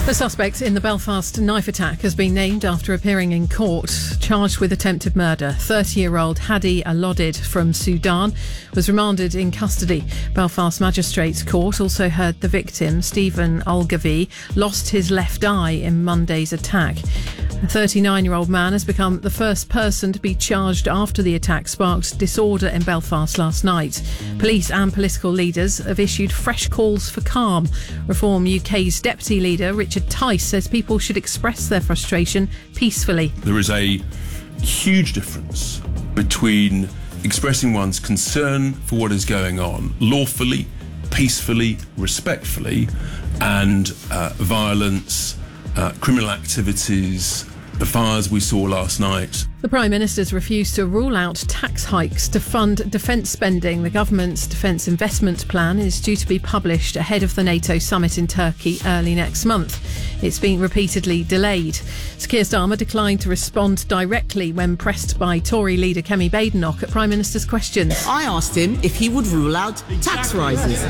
The suspect in the Belfast knife attack has been named after appearing in court, charged with attempted murder. 30-year-old Hadi Alodid from Sudan was remanded in custody. Belfast Magistrates Court also heard the victim, Stephen Olgavi, lost his left eye in Monday's attack. A 39-year-old man has become the first person to be charged after the attack sparked disorder in Belfast last night. Police and political leaders have issued fresh calls for calm. Reform UK's deputy leader, Richard Tice, says people should express their frustration peacefully. There is a huge difference between expressing one's concern for what is going on lawfully, peacefully, respectfully, and violence, criminal activities, the fires we saw last night. The Prime Minister's refused to rule out tax hikes to fund defence spending. The government's defence investment plan is due to be published ahead of the NATO summit in Turkey early next month. It's been repeatedly delayed. Sir Keir Starmer declined to respond directly when pressed by Tory leader Kemi Badenoch at Prime Minister's questions. I asked him if he would rule out tax rises.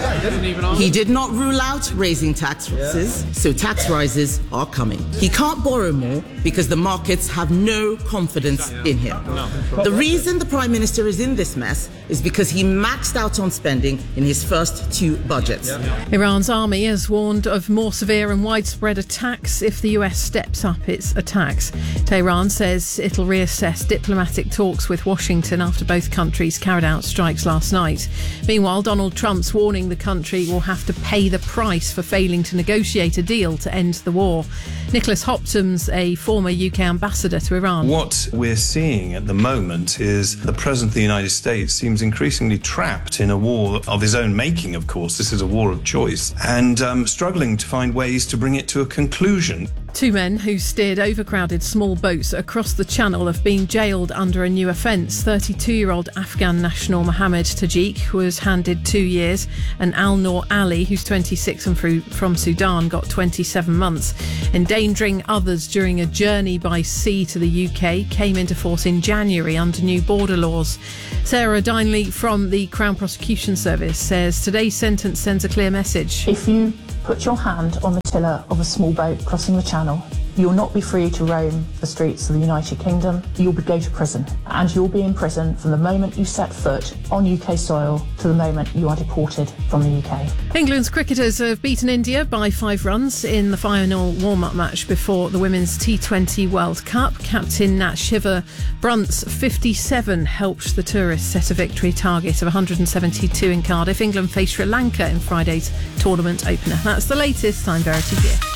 He did not rule out raising taxes, so tax rises are coming. He can't borrow more because the markets have no confidence in him. The reason the Prime Minister is in this mess is because he maxed out on spending in his first two budgets. Iran's army has warned of more severe and widespread attacks if the US steps up its attacks. Tehran says it'll reassess diplomatic talks with Washington after both countries carried out strikes last night. Meanwhile, Donald Trump's warning the country will have to pay the price for failing to negotiate a deal to end the war. Nicholas Hopton's a former UK ambassador to Iran. What we're seeing at the moment is the President of the United States seems increasingly trapped in a war of his own making, of course. This is a war of choice, and struggling to find ways to bring it to a conclusion. Two men who steered overcrowded small boats across the Channel have been jailed under a new offence. 32-year-old Afghan national Mohammed Tajik was handed 2 years, and Al Noor Ali, who's 26 and from Sudan, got 27 months. Endangering others during a journey by sea to the UK came into force in January under new border laws. Sarah Dineley from the Crown Prosecution Service says today's sentence sends a clear message. If you put your hand on the tiller of a small boat crossing the Channel, you'll not be free to roam the streets of the United Kingdom. You'll go to prison, and you'll be in prison from the moment you set foot on UK soil to the moment you are deported from the UK. England's cricketers have beaten India by 5 runs in the final warm-up match before the Women's T20 World Cup. Captain Nat Shiva Brunt's 57 helped the tourists set a victory target of 172 in Cardiff. England face Sri Lanka in Friday's tournament opener. That's the latest. I'm Verity Gear.